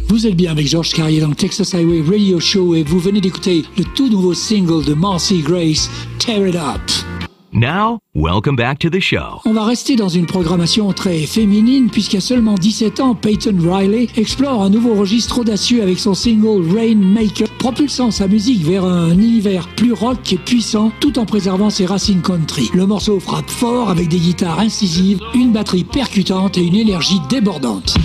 Vous êtes bien avec Georges Carrier dans le Texas Highway Radio Show et vous venez d'écouter le tout nouveau single de Marcy Grace, Tear It Up. Now, welcome back to the show. On va rester dans une programmation très féminine puisqu'à seulement 17 ans, Peyton Riley explore un nouveau registre audacieux avec son single Rainmaker, propulsant sa musique vers un univers plus rock et puissant tout en préservant ses racines country. Le morceau frappe fort avec des guitares incisives, une batterie percutante et une énergie débordante.